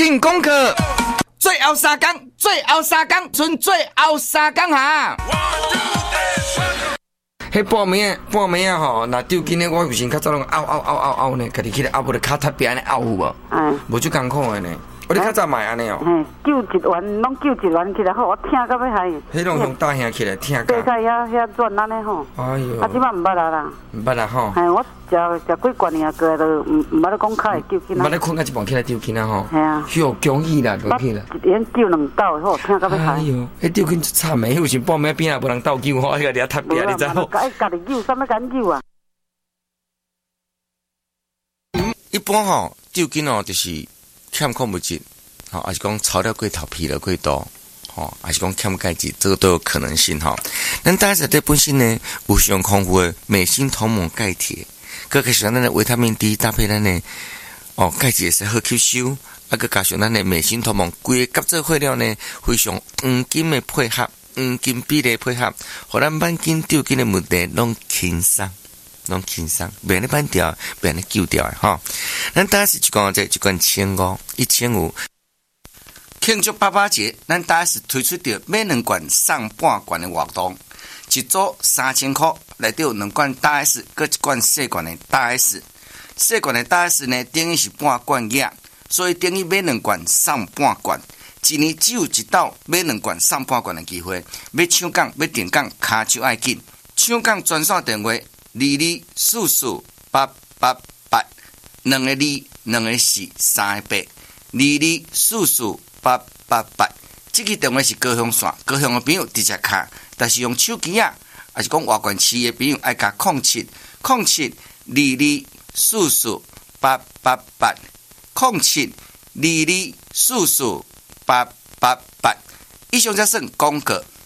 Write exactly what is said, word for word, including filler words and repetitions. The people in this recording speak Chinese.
请功课。最后三天，最后三天，剩最后三天哈。迄半暝啊，半暝啊吼，若丢紧咧，我有时较早拢拗拗拗拗拗呢，家己起来拗，无咧骹踏边咧拗有无？嗯，无就艰苦的呢。我咧较早买安尼哦。嘿， 救一丸，拢救一丸起来，好，我听到要害。 迄种用大兄起来听。 白菜遐遐转安尼吼。哎呦。啊，即摆毋捌啦啦。 毋捌啦吼。 嘿，我食食几罐尔过来都毋毋捌咧讲较会救紧啊。 捌咧困到一半起来丢紧啊吼。 系啊。 哟，恭喜啦，恭喜啦。 一连救两斗，好，听到要害。 哎呦，迄丢紧惨诶，有时半暝边啊无人斗救，我迄个掠踢边，你知无？ 爱家己救，啥物敢救啊？ 一般吼丢紧哦，就是欠矿物质。好，还是讲炒料过头、疲劳过多，吼，还是讲欠钙质，这个都有可能性哈。咱大家在本身呢，有使用丰富的镁、锌、铜、锰、钙、铁，佮加上咱的维他命 D 搭配咱的哦钙质也是好吸收，啊，佮加上咱的镁、锌、铜、锰，规个合作配料呢，非常黄金的配合，黄金比例配合，互咱慢筋、丢筋的问题拢轻松。拢轻松，袂咧扳掉，袂咧救掉的哈。咱大家是一罐这一罐千五，一千五。庆祝爸爸节，咱大 S 推出着买两罐送半罐的活动，一组三千块，内底有两罐大 S， 搁一罐细罐的大 S。细罐的大 S 呢，等于是半罐液，所以等于买两罐送半罐。一年只有一道买两罐送半罐的机会，要抢讲要订讲，卡就爱紧。抢讲专线电话：二二四四八八八，两个二，两个四，三个八，二二四四。八八八，这个电话是高雄线，高雄的朋友直接卡，但是用手机啊，还是讲外县市的朋友爱加零七零七二二四四八八八零七二二四四八八八。以上才算广告。